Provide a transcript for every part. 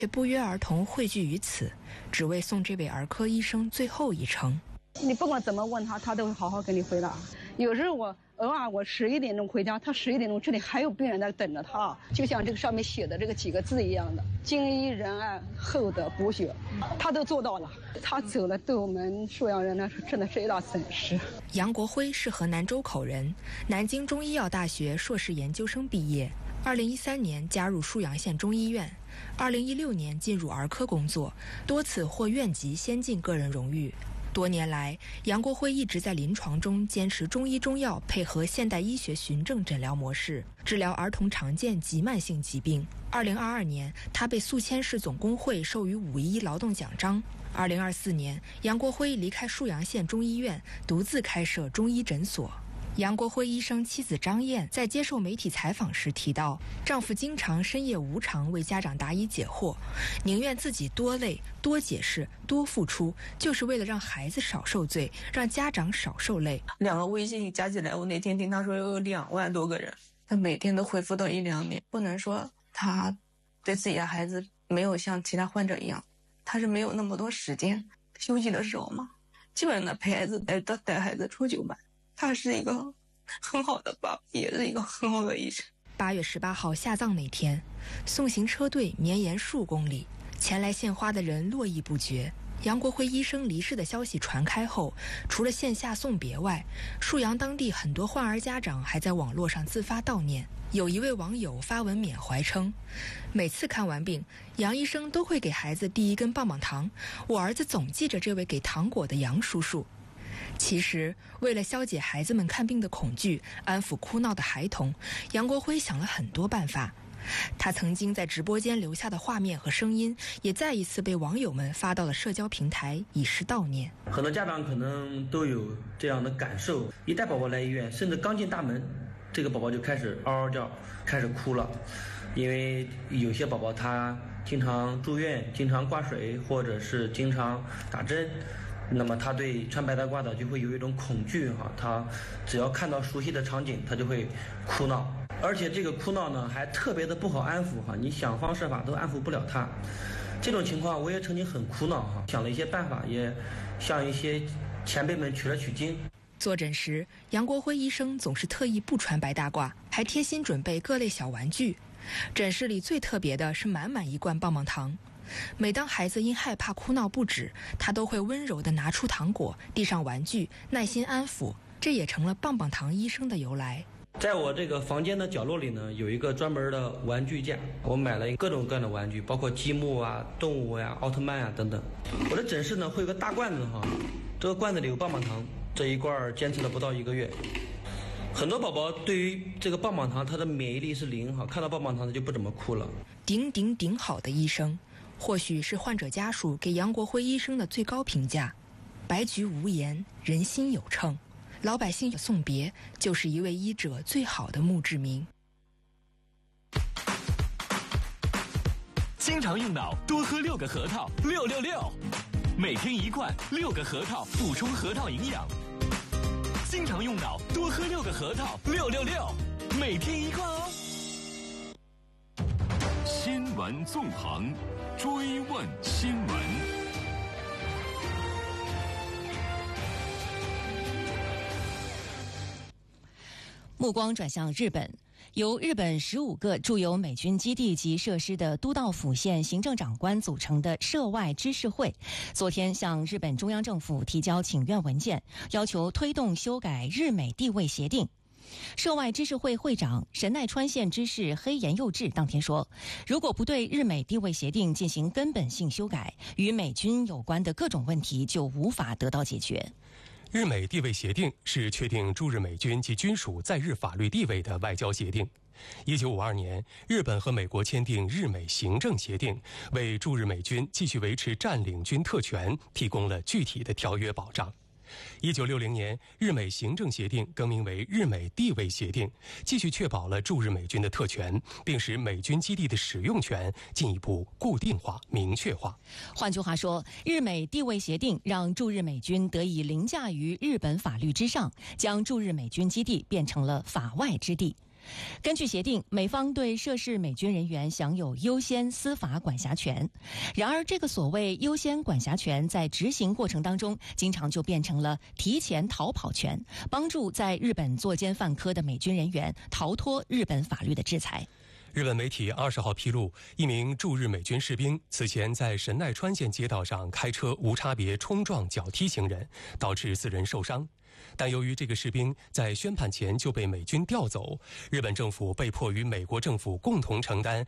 也不约而同汇聚于此，只为送这位儿科医生最后一程。 你不管怎么问他，他都会好好跟你回答。有时候我偶尔11点钟回家，他11点钟这里还有病人在等着他，就像这个上面写的这个几个字一样的，精医仁爱厚德补血，他都做到了。他走了，对我们沭阳人呢真的是一大损失。 杨国辉是河南周口人，南京中医药大学硕士研究生毕业，2013年加入沭阳县中医院，2016年进入儿科工作，多次获院级先进个人荣誉。多年来，杨国辉一直在临床中坚持中医中药配合现代医学循证诊疗模式，治疗儿童常见急慢性疾病。2022年，他被宿迁市总工会授予5·1劳动奖章。2024年，杨国辉离开沭阳县中医院，独自开设中医诊所。杨国辉医生妻子张燕在接受媒体采访时提到，丈夫经常深夜无偿为家长答疑解惑，宁愿自己多累、多解释、多付出，就是为了让孩子少受罪，让家长少受累。 2个微信加起来，我那天听他说有2万多个人，他每天都回复到1-2年。不能说他对自己的孩子没有像其他患者一样，他是没有那么多时间休息的时候嘛，基本上陪孩子带孩子出去玩。他是一个很好的爸，也是一个很好的医生。 8月18号下葬那天，送行车队绵延数公里，前来献花的人络绎不绝。杨国辉医生离世的消息传开后，除了线下送别外，沭阳当地很多患儿家长还在网络上自发悼念。有一位网友发文缅怀称，每次看完病，杨医生都会给孩子递一根棒棒糖，我儿子总记着这位给糖果的杨叔叔。其实，为了消解孩子们看病的恐惧，安抚哭闹的孩童，杨国辉想了很多办法。他曾经在直播间留下的画面和声音，也再一次被网友们发到了社交平台，以示悼念。 很多家长可能都有这样的感受，一带宝宝来医院，甚至刚进大门，这个宝宝就开始嗷嗷叫，开始哭了。因为有些宝宝他经常住院，经常挂水，或者是经常打针，那么他对穿白大褂的就会有一种恐惧哈，他只要看到熟悉的场景，他就会哭闹，而且这个哭闹呢还特别的不好安抚哈，你想方设法都安抚不了他。这种情况我也曾经很苦恼哈，想了一些办法，也向一些前辈们取了取经。 坐诊时，杨国辉医生总是特意不穿白大褂，还贴心准备各类小玩具。诊室里最特别的是满满一罐棒棒糖。每当孩子因害怕哭闹不止，他都会温柔地拿出糖果，递上玩具，耐心安抚，这也成了棒棒糖医生的由来。 在我这个房间的角落里呢，有一个专门的玩具架，我买了各种各样的玩具，包括积木啊、动物呀、奥特曼啊等等。我的诊室呢会有个大罐子哈，这个罐子里有棒棒糖，这一罐坚持了不到1个月。很多宝宝对于这个棒棒糖，他的免疫力是0哈，看到棒棒糖他就不怎么哭了。 顶好的医生，或许是患者家属给杨国辉医生的最高评价。白菊无言，人心有称，老百姓的送别就是一位医者最好的墓志铭。 经常用脑，多喝6个核桃，666，每天1罐，6个核桃补充核桃营养。经常用脑，多喝6个核桃，666，每天1罐哦。新闻纵横，追问新闻。 目光转向日本，由日本15个驻有美军基地及设施的都道府县行政长官组成的涉外知事会，昨天向日本中央政府提交请愿文件，要求推动修改日美地位协定。涉外知事会会长神奈川县知事黑岩佑治当天说，如果不对日美地位协定进行根本性修改，与美军有关的各种问题就无法得到解决。 日美地位协定是确定驻日美军及军属在日法律地位的外交协定。1952年，日本和美国签订日美行政协定，为驻日美军继续维持占领军特权提供了具体的条约保障。1960年，日美行政协定更名为日美地位协定，继续确保了驻日美军的特权，并使美军基地的使用权进一步固定化、明确化。 换句话说，日美地位协定让驻日美军得以凌驾于日本法律之上，将驻日美军基地变成了法外之地。 根据协定，美方对涉事美军人员享有优先司法管辖权。然而，这个所谓优先管辖权在执行过程当中，经常就变成了提前逃跑权，帮助在日本作奸犯科的美军人员逃脱日本法律的制裁。 日本媒体20号披露，一名驻日美军士兵此前在神奈川县街道上开车无差别冲撞脚踢行人，导致4人受伤。但由于这个士兵在宣判前就被美军调走，日本政府被迫与美国政府共同承担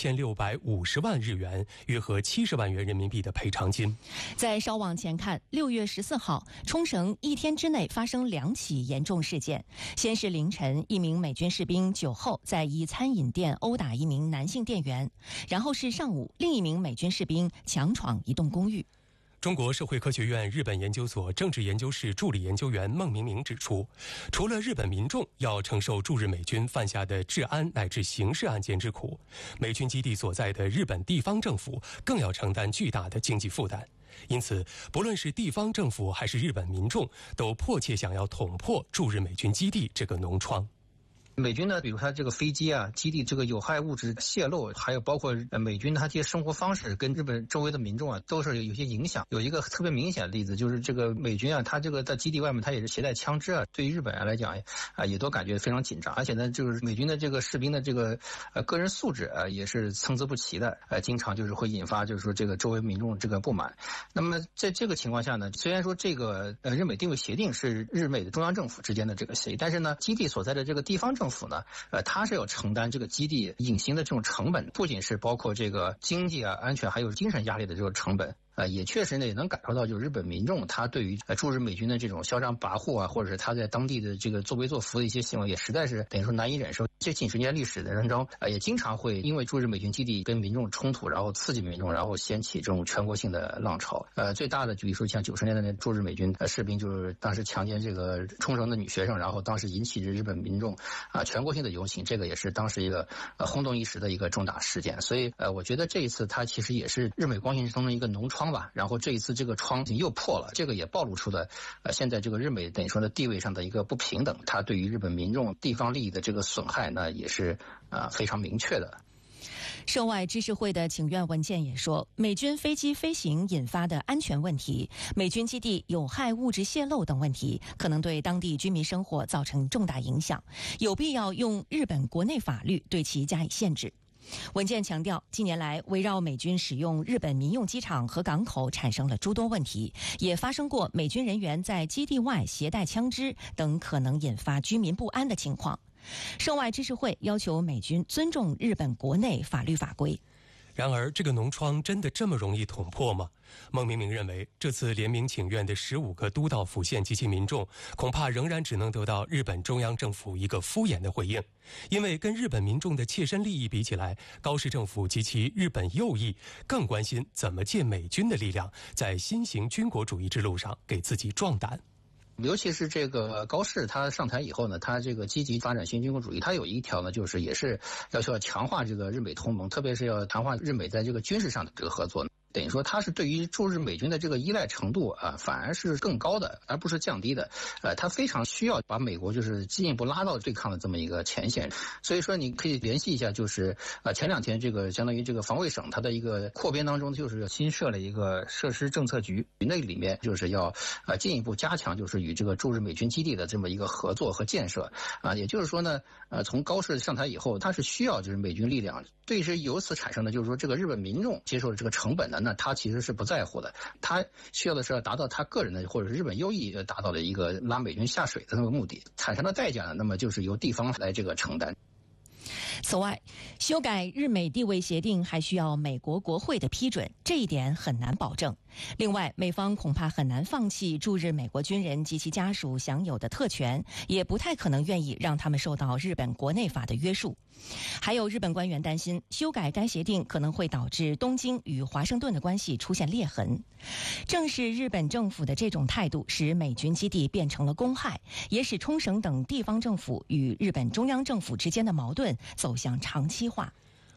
1650万日元，约合70万元人民币的赔偿金。 再稍往前看，6月14号，冲绳一天之内发生2起严重事件。先是凌晨，一名美军士兵酒后在一餐饮店殴打一名男性店员，然后是上午，另一名美军士兵强闯一栋公寓。 中国社会科学院日本研究所政治研究室助理研究员孟明明指出，除了日本民众要承受驻日美军犯下的治安乃至刑事案件之苦，美军基地所在的日本地方政府更要承担巨大的经济负担。因此，不论是地方政府还是日本民众，都迫切想要捅破驻日美军基地这个脓疮。 美军呢，比如他这个飞机啊，基地这个有害物质泄漏，还有包括美军他这些生活方式跟日本周围的民众啊，都是有些影响。有一个特别明显的例子，就是这个美军啊，他这个在基地外面他也是携带枪支啊，对于日本人来讲啊，也都感觉非常紧张。而且呢，就是美军的这个士兵的这个个人素质啊，也是参差不齐的，经常就是会引发就是说这个周围民众这个不满。那么在这个情况下呢，虽然说这个日美定位协定是日美的中央政府之间的这个协议，但是呢，基地所在的这个地方政府呢，它是要承担这个基地隐形的这种成本，不仅是包括这个经济啊、安全，还有精神压力的这种成本。也确实呢，也能感受到，就是日本民众他对于驻日美军的这种嚣张跋扈啊，或者是他在当地的这个作威作福的一些行为，也实在是等于说难以忍受。这几十年历史的当中，也经常会因为驻日美军基地跟民众冲突，然后刺激民众，然后掀起这种全国性的浪潮。最大的，比如说像90年代的驻日美军士兵，就是当时强奸这个冲绳的女学生，然后当时引起日本民众全国性的游行，这个也是当时一个轰动一时的一个重大事件。所以我觉得这一次它其实也是日美关系当中一个脓疮吧。然后这一次这个疮又破了，这个也暴露出了现在这个日美等于说的地位上的一个不平等，它对于日本民众地方利益的这个损害呢，也是非常明确的。 涉外知识会的请愿文件也说，美军飞机飞行引发的安全问题、美军基地有害物质泄漏等问题，可能对当地居民生活造成重大影响，有必要用日本国内法律对其加以限制。文件强调，近年来围绕美军使用日本民用机场和港口产生了诸多问题，也发生过美军人员在基地外携带枪支等可能引发居民不安的情况。涉外知识会要求美军尊重日本国内法律法规。 然而，这个脓疮真的这么容易捅破吗？孟明明认为，这次联名请愿的15个都道府县及其民众，恐怕仍然只能得到日本中央政府一个敷衍的回应，因为跟日本民众的切身利益比起来，高市政府及其日本右翼更关心怎么借美军的力量，在新型军国主义之路上给自己壮胆。 尤其是这个高市他上台以后呢，他这个积极发展新军国主义，他有一条呢，就是也是要强化这个日美同盟，特别是要强化日美在这个军事上的这个合作。等于说它是对于驻日美军的这个依赖程度反而是更高的，而不是降低的。它非常需要把美国就是进一步拉到对抗的这么一个前线。所以说你可以联系一下，就是前2天这个相当于这个防卫省它的一个扩编当中，就是新设了一个设施政策局，那里面就是要进一步加强就是与这个驻日美军基地的这么一个合作和建设也就是说呢，从高市上台以后，它是需要就是美军力量，对是由此产生的就是说这个日本民众接受的这个成本呢，那他其实是不在乎的，他需要的是要达到他个人的或者是日本优异达到的一个拉美军下水的那个目的，产生的代价呢，那么就是由地方来这个承担。 此外，修改日美地位协定还需要美国国会的批准，这一点很难保证。另外，美方恐怕很难放弃驻日美国军人及其家属享有的特权，也不太可能愿意让他们受到日本国内法的约束。还有日本官员担心，修改该协定可能会导致东京与华盛顿的关系出现裂痕。正是日本政府的这种态度，使美军基地变成了公害，也使冲绳等地方政府与日本中央政府之间的矛盾走向长期化。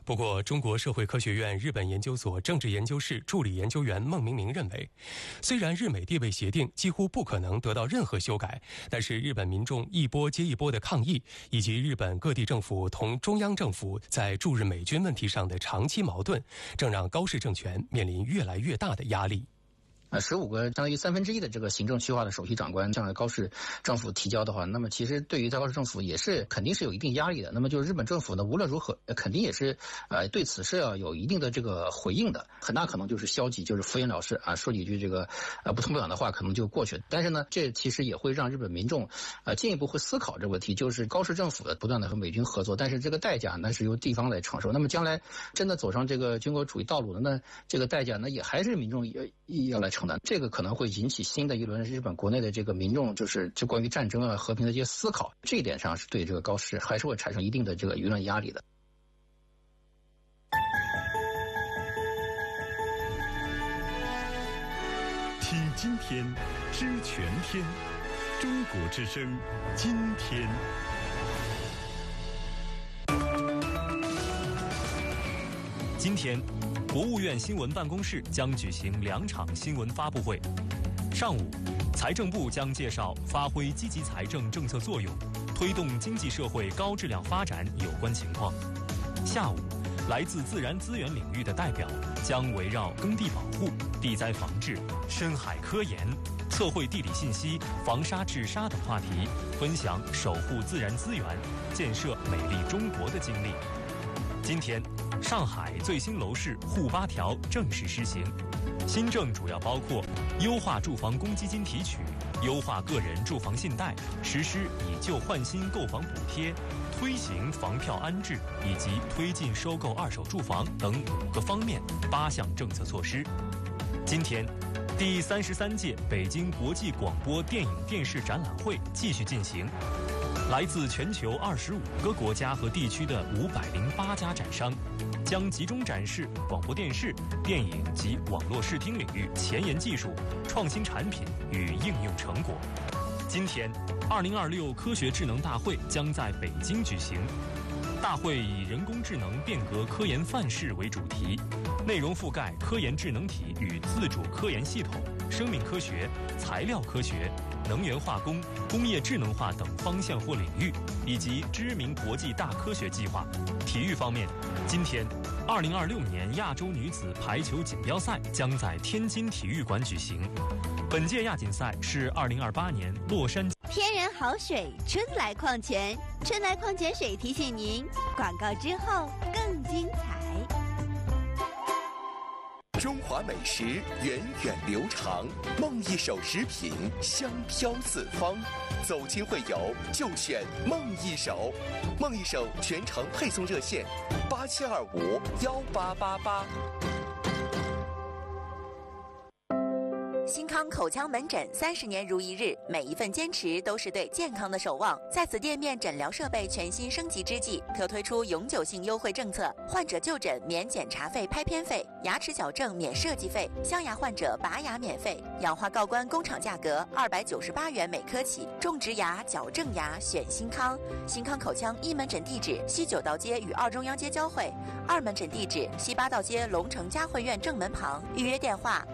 不过，中国社会科学院日本研究所政治研究室助理研究员孟明明认为，虽然日美地位协定几乎不可能得到任何修改，但是日本民众一波接一波的抗议，以及日本各地政府同中央政府在驻日美军问题上的长期矛盾，正让高市政权面临越来越大的压力。 15个相当于1/3的这个行政区划的首席长官向高市政府提交的话，那么其实对于高市政府也是肯定是有一定压力的。那么就是日本政府呢，无论如何肯定也是对此是要有一定的这个回应的，很大可能就是消极，就是敷衍了事啊，说几句这个不痛不痒的话可能就过去了。但是呢，这其实也会让日本民众进一步会思考这个问题，就是高市政府的不断的和美军合作，但是这个代价呢是由地方来承受。那么将来真的走上这个军国主义道路的，那这个代价呢也还是民众要来承担。这个可能会引起新的一轮日本国内的这个民众就关于战争啊、和平的一些思考，这一点上是对这个高市还是会产生一定的这个舆论压力的。 听今天，知全天，中国之声，今天。今天，国务院新闻办公室将举行2场新闻发布会。上午，财政部将介绍发挥积极财政政策作用，推动经济社会高质量发展有关情况。下午，来自自然资源领域的代表将围绕耕地保护、地灾防治、深海科研、测绘地理信息、防沙治沙等话题，分享守护自然资源、建设美丽中国的经历。今天，上海最新楼市沪8条正式施行，新政主要包括优化住房公积金提取、优化个人住房信贷、实施以旧换新购房补贴、推行房票安置以及推进收购二手住房等5个方面8项政策措施。今天，第33届北京国际广播电影电视展览会继续进行。来自全球25个国家和地区的508家展商，将集中展示广播电视、电影及网络视听领域前沿技术、创新产品与应用成果。今天，2026科学智能大会将在北京举行。大会以人工智能变革科研范式为主题，内容覆盖科研智能体与自主科研系统、生命科学、材料科学、能源化工、工业智能化等方向或领域，以及知名国际大科学计划。体育方面，今天2026年亚洲女子排球锦标赛将在天津体育馆举行。本届亚锦赛是2028年洛杉矶。 天然好水，春来矿泉，春来矿泉水提醒您，广告之后更精彩。 中华美食源远流长，梦一手食品香飘四方，走亲会友就选梦一手。梦一手全程配送热线87251888。 新康口腔门诊30年如一日，每一份坚持都是对健康的守望。在此店面诊疗设备全新升级之际，特推出永久性优惠政策：患者就诊免检查费、拍片费；牙齿矫正免设计费；镶牙患者拔牙免费；氧化锆关工厂价格298元每颗起。种植牙、矫正牙选新康。新康口腔1门诊地址西9道街与2中央街交汇，2门诊地址西8道街龙城嘉汇苑正门旁。预约电话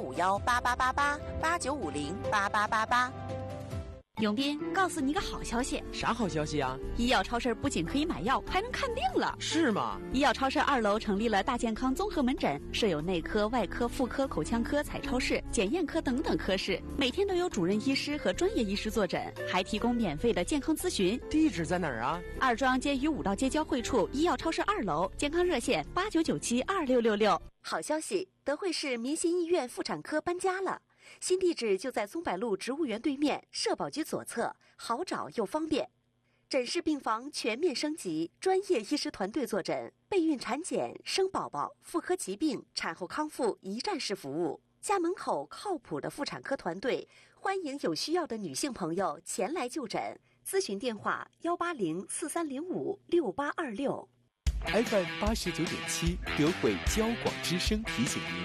8951888889508888。 永斌，告诉你个好消息。 啥好消息啊？ 医药超市不仅可以买药，还能看病了。 是吗？ 医药超市2楼成立了大健康综合门诊，设有内科、外科、妇科、口腔科、彩超室、检验科等等科室，每天都有主任医师和专业医师坐诊，还提供免费的健康咨询。 地址在哪儿啊 ？2中央街与5道街交汇处，医药超市2楼，健康热线89972666。 好消息，德惠市民心医院妇产科搬家了。新地址就在松柏路植物园对面，社保局左侧，好找又方便。诊室病房全面升级，专业医师团队坐诊，备孕产检、生宝宝、妇科疾病、产后康复一站式服务。家门口靠谱的妇产科团队，欢迎有需要的女性朋友前来就诊。咨询电话18043056826。 FM 89.7德惠交广之声提醒您。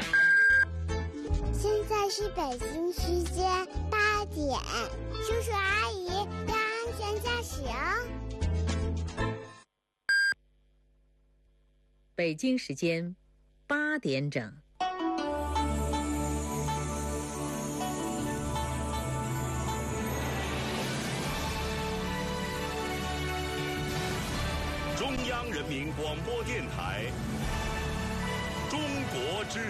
现在是北京时间8点，叔叔阿姨要安全驾驶哦。 北京时间8点整。 中央人民广播电台，中国之